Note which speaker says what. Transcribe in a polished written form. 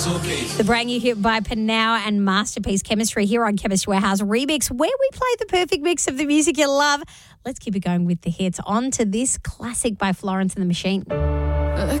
Speaker 1: The brand new hit by Panau and Masterpiece Chemistry here on Chemist Warehouse Remix, where we play the perfect mix of the music you love. Let's keep it going with the hits. On to this classic by Florence and the Machine.
Speaker 2: I